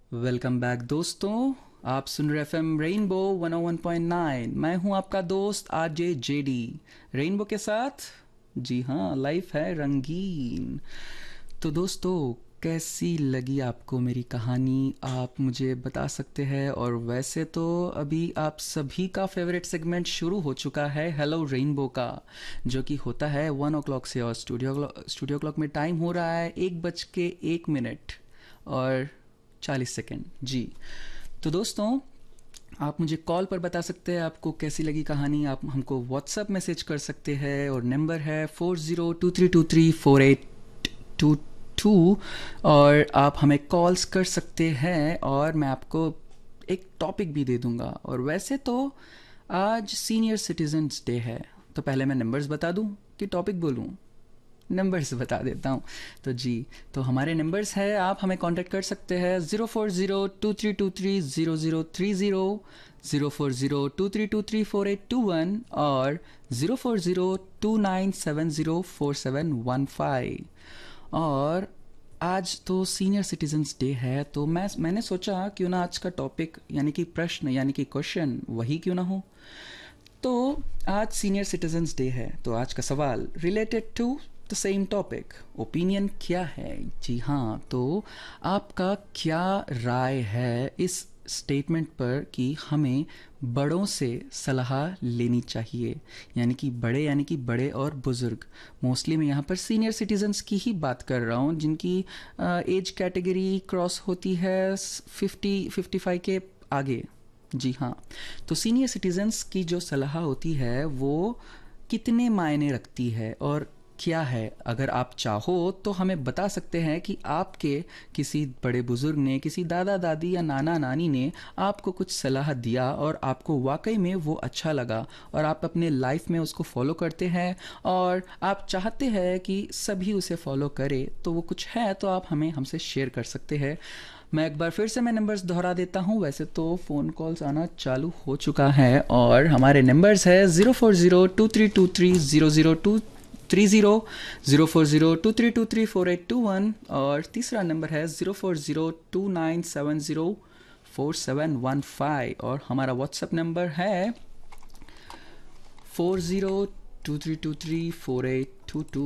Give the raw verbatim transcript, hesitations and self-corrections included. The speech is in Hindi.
वेलकम बैक दोस्तों। आप सुन रहे एफ एम रेनबो वन ओ वन पॉइंट नाइन। मैं हूं आपका दोस्त आरजे जेडी रेनबो के साथ। जी हाँ, लाइफ है रंगीन। तो दोस्तों, कैसी लगी आपको मेरी कहानी, आप मुझे बता सकते हैं। और वैसे तो अभी आप सभी का फेवरेट सेगमेंट शुरू हो चुका है, हेलो रेनबो का, जो कि होता है वन ओ क्लॉक से। और स्टूडियो स्टूडियो क्लॉक में टाइम हो रहा है एक बज के एक मिनट और चालीस सेकेंड। जी। तो दोस्तों, आप मुझे कॉल पर बता सकते हैं आपको कैसी लगी कहानी। आप हमको व्हाट्सएप मैसेज कर सकते हैं और नंबर है four zero two three to three four eight to to. और आप हमें कॉल्स कर सकते हैं और मैं आपको एक टॉपिक भी दे दूंगा। और वैसे तो आज सीनियर सिटीजन्स डे है, तो पहले मैं नंबर्स बता दूं कि टॉपिक बोलूं। नंबर्स बता देता हूँ। तो जी, तो हमारे नंबर्स है, आप हमें कांटेक्ट कर सकते हैं zero four zero two three to three zero zero three zero, zero four zero two three to three four eight to one और zero four zero two nine seven zero four seven one five. और आज तो सीनियर सिटीजन्स डे है, तो मैं मैंने सोचा क्यों ना आज का टॉपिक यानी कि प्रश्न यानी कि क्वेश्चन वही क्यों ना हो। तो आज सीनियर सिटीजन्स डे है, तो आज का सवाल related to the same topic, opinion क्या है। जी हाँ, तो आपका क्या राय है इस स्टेटमेंट पर कि हमें बड़ों से सलाह लेनी चाहिए। यानी कि बड़े यानी कि बड़े और बुज़ुर्ग। मोस्टली मैं यहाँ पर सीनियर सिटीजन्स की ही बात कर रहा हूँ, जिनकी एज कैटेगरी क्रॉस होती है फिफ्टी फिफ्टी फाइव के आगे। जी हाँ, तो सीनियर सिटीजन्स की जो सलाह होती है वो कितने मायने रखती है और क्या है। अगर आप चाहो तो हमें बता सकते हैं कि आपके किसी बड़े बुजुर्ग ने, किसी दादा दादी या नाना नानी ने आपको कुछ सलाह दिया और आपको वाकई में वो अच्छा लगा और आप अपने लाइफ में उसको फॉलो करते हैं और आप चाहते हैं कि सभी उसे फॉलो करें, तो वो कुछ है तो आप हमें हमसे शेयर कर सकते हैं। मैं एक बार फिर से मैं नंबर्स दोहरा देता हूँ। वैसे तो फ़ोन कॉल्स आना चालू हो चुका है और हमारे नंबर्स है zero four zero two three to three zero zero two three zero, zero four zero two three to three four eight to one और तीसरा नंबर है zero four zero two nine seven zero four seven one five. और हमारा व्हाट्सएप नंबर है four zero two three to three four eight to to.